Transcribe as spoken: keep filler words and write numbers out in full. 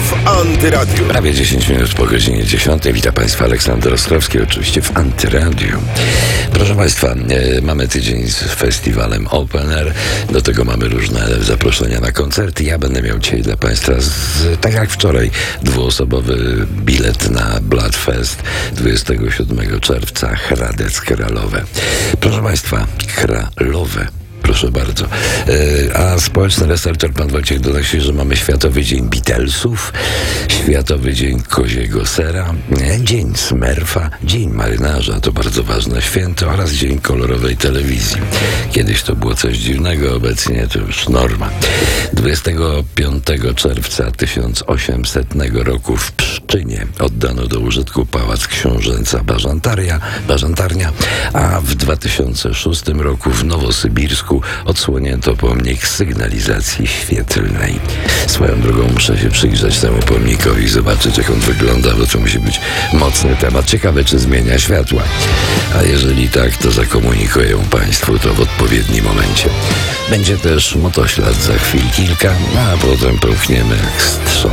w Antyradiu. Prawie dziesięć minut po godzinie dziesiątej. Witam Państwa, Aleksander Ostrowski, oczywiście w Antyradiu. Proszę Państwa, e, mamy tydzień z festiwalem Open Air. Do tego mamy różne zaproszenia na koncerty. Ja będę miał dzisiaj dla Państwa, z, tak jak wczoraj, dwuosobowy bilet na Bloodfest dwudziestego siódmego czerwca. Hradec Kralowe. Proszę Państwa, Kralowe. Proszę bardzo. E, a społeczny researcher pan Wojciech donosi, że mamy Światowy Dzień Beatlesów, Światowy Dzień Koziego Sera, e, Dzień Smurfa, Dzień Marynarza, to bardzo ważne święto, oraz Dzień Kolorowej Telewizji. Kiedyś to było coś dziwnego, obecnie to już norma. dwudziestego piątego czerwca tysiąc osiemsetnego roku w Pszczynie oddano do użytku Pałac Książęca Bażantaria, Bażantarnia, a w dwa tysiące szóstym roku w Nowosybirsku odsłonięto pomnik sygnalizacji świetlnej. Swoją drogą muszę się przyjrzeć temu pomnikowi i zobaczyć, jak on wygląda, bo to musi być mocny temat. Ciekawe, czy zmienia światła. A jeżeli tak, to zakomunikuję Państwu to w odpowiednim momencie. Będzie też motoślad za chwil kilka, a potem połkniemy jak strzał.